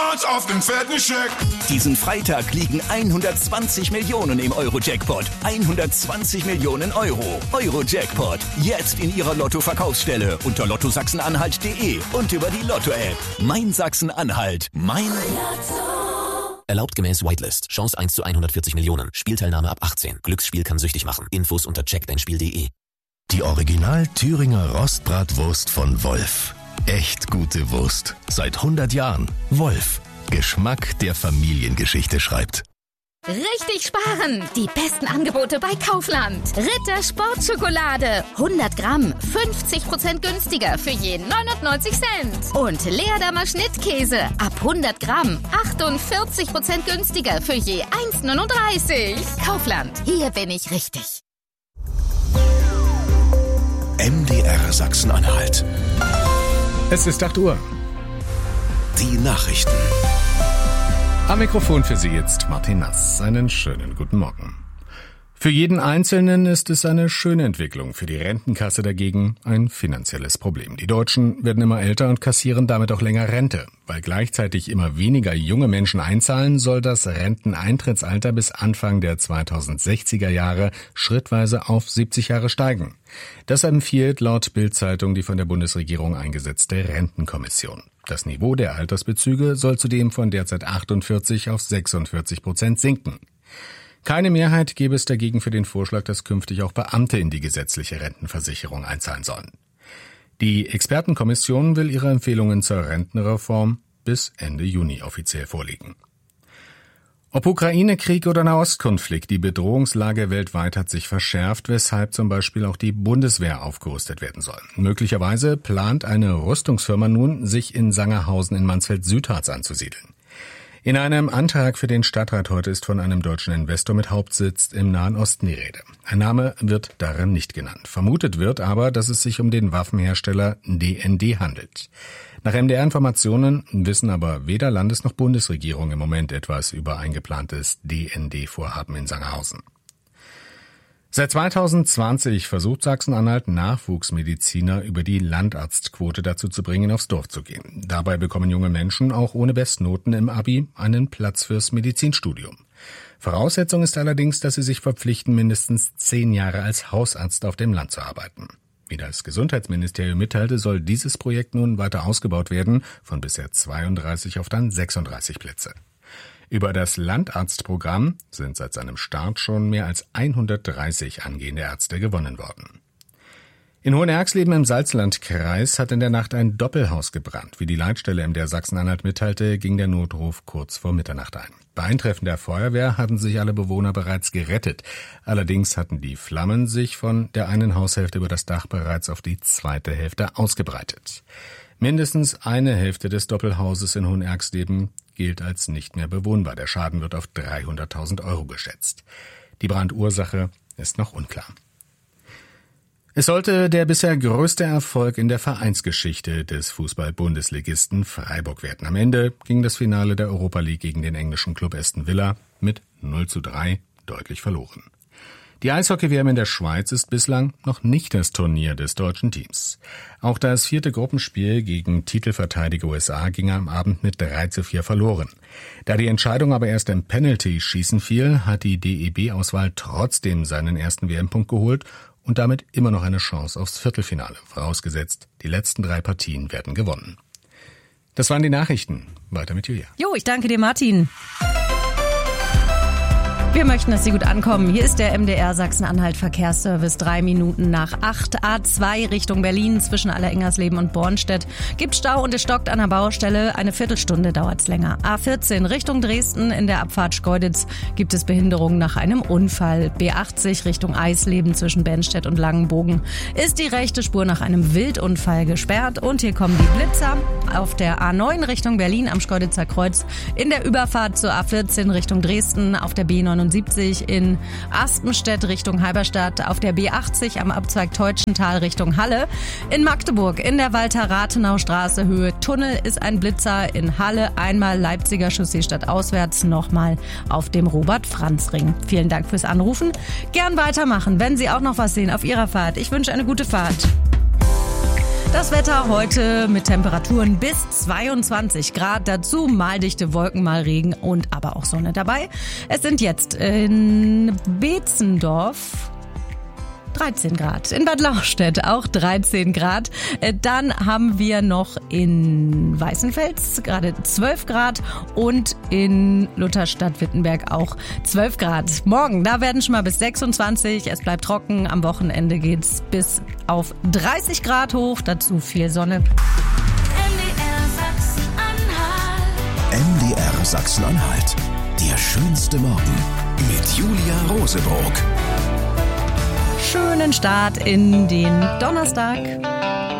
Stolz auf den fetten Scheck. Diesen Freitag liegen 120 Millionen im Euro-Jackpot. 120 Millionen Euro. Euro-Jackpot. Jetzt in Ihrer Lotto-Verkaufsstelle unter lottosachsen-anhalt.de und über die Lotto-App. Mein Sachsen-Anhalt. Mein Lotto. Erlaubt gemäß Whitelist. Chance 1 zu 140 Millionen. Spielteilnahme ab 18. Glücksspiel kann süchtig machen. Infos unter checkdeinspiel.de. Die Original Thüringer Rostbratwurst von Wolf. Echt gute Wurst. Seit 100 Jahren. Wolf. Geschmack, der Familiengeschichte schreibt. Richtig sparen! Die besten Angebote bei Kaufland. Ritter Sportschokolade. 100 Gramm. 50% günstiger für je 99 Cent. Und Leerdammer Schnittkäse. Ab 100 Gramm. 48% günstiger für je 1,39. Kaufland. Hier bin ich richtig. MDR Sachsen-Anhalt. Es ist 8 Uhr. Die Nachrichten. Am Mikrofon für Sie jetzt Martin Nass. Einen schönen guten Morgen. Für jeden Einzelnen ist es eine schöne Entwicklung, für die Rentenkasse dagegen ein finanzielles Problem. Die Deutschen werden immer älter und kassieren damit auch länger Rente. Weil gleichzeitig immer weniger junge Menschen einzahlen, soll das Renteneintrittsalter bis Anfang der 2060er Jahre schrittweise auf 70 Jahre steigen. Das empfiehlt laut Bild-Zeitung die von der Bundesregierung eingesetzte Rentenkommission. Das Niveau der Altersbezüge soll zudem von derzeit 48 auf 46% sinken. Keine Mehrheit gäbe es dagegen für den Vorschlag, dass künftig auch Beamte in die gesetzliche Rentenversicherung einzahlen sollen. Die Expertenkommission will ihre Empfehlungen zur Rentenreform bis Ende Juni offiziell vorlegen. Ob Ukraine-Krieg oder Nahostkonflikt, die Bedrohungslage weltweit hat sich verschärft, weshalb zum Beispiel auch die Bundeswehr aufgerüstet werden soll. Möglicherweise plant eine Rüstungsfirma nun, sich in Sangerhausen in Mansfeld-Südharz anzusiedeln. In einem Antrag für den Stadtrat heute ist von einem deutschen Investor mit Hauptsitz im Nahen Osten die Rede. Ein Name wird darin nicht genannt. Vermutet wird aber, dass es sich um den Waffenhersteller DND handelt. Nach MDR-Informationen wissen aber weder Landes- noch Bundesregierung im Moment etwas über ein geplantes DND-Vorhaben in Sangerhausen. Seit 2020 versucht Sachsen-Anhalt, Nachwuchsmediziner über die Landarztquote dazu zu bringen, aufs Dorf zu gehen. Dabei bekommen junge Menschen auch ohne Bestnoten im Abi einen Platz fürs Medizinstudium. Voraussetzung ist allerdings, dass sie sich verpflichten, mindestens 10 Jahre als Hausarzt auf dem Land zu arbeiten. Wie das Gesundheitsministerium mitteilte, soll dieses Projekt nun weiter ausgebaut werden, von bisher 32 auf dann 36 Plätze. Über das Landarztprogramm sind seit seinem Start schon mehr als 130 angehende Ärzte gewonnen worden. In Hohenerxleben im Salzlandkreis hat in der Nacht ein Doppelhaus gebrannt. Wie die Leitstelle MDR Sachsen-Anhalt mitteilte, ging der Notruf kurz vor Mitternacht ein. Bei Eintreffen der Feuerwehr hatten sich alle Bewohner bereits gerettet. Allerdings hatten die Flammen sich von der einen Haushälfte über das Dach bereits auf die zweite Hälfte ausgebreitet. Mindestens eine Hälfte des Doppelhauses in Hohenerxleben gilt als nicht mehr bewohnbar. Der Schaden wird auf 300.000 € geschätzt. Die Brandursache ist noch unklar. Es sollte der bisher größte Erfolg in der Vereinsgeschichte des Fußball-Bundesligisten Freiburg werden. Am Ende ging das Finale der Europa League gegen den englischen Club Aston Villa mit 0:3 deutlich verloren. Die Eishockey-WM in der Schweiz ist bislang noch nicht das Turnier des deutschen Teams. Auch das 4. Gruppenspiel gegen Titelverteidiger USA ging am Abend mit 3:4 verloren. Da die Entscheidung aber erst im Penalty-Schießen fiel, hat die DEB-Auswahl trotzdem seinen ersten WM-Punkt geholt und damit immer noch eine Chance aufs Viertelfinale, vorausgesetzt, die letzten 3 Partien werden gewonnen. Das waren die Nachrichten. Weiter mit Julia. Jo, ich danke dir, Martin. Wir möchten, dass Sie gut ankommen. Hier ist der MDR Sachsen-Anhalt Verkehrsservice. 3 Minuten nach 8. A2 Richtung Berlin zwischen Allerengersleben und Bornstedt. Gibt Stau und es stockt an der Baustelle. Eine Viertelstunde dauert es länger. A14 Richtung Dresden in der Abfahrt Schkeuditz gibt es Behinderungen nach einem Unfall. B80 Richtung Eisleben zwischen Bennstedt und Langenbogen ist die rechte Spur nach einem Wildunfall gesperrt. Und hier kommen die Blitzer auf der A9 Richtung Berlin am Schkeuditzer Kreuz. In der Überfahrt zur A14 Richtung Dresden auf der B79 in Aspenstedt Richtung Halberstadt, auf der B80 am Abzweig Teutschental Richtung Halle. In Magdeburg in der Walter-Rathenau-Straße Höhe Tunnel ist ein Blitzer. In Halle einmal Leipziger Chaussee stadtauswärts, nochmal auf dem Robert-Franz-Ring. Vielen Dank fürs Anrufen. Gern weitermachen, wenn Sie auch noch was sehen auf Ihrer Fahrt. Ich wünsche eine gute Fahrt. Das Wetter heute mit Temperaturen bis 22 Grad. Dazu mal dichte Wolken, mal Regen und aber auch Sonne dabei. Es sind jetzt in Beetzendorf 13 Grad. In Bad Lauchstädt auch 13 Grad. Dann haben wir noch in Weißenfels gerade 12 Grad und in Lutherstadt-Wittenberg auch 12 Grad. Morgen, da werden schon mal bis 26. Es bleibt trocken. Am Wochenende geht's bis auf 30 Grad hoch. Dazu viel Sonne. MDR Sachsen-Anhalt. Der schönste Morgen mit Julia Rosebrock. Schönen Start in den Donnerstag.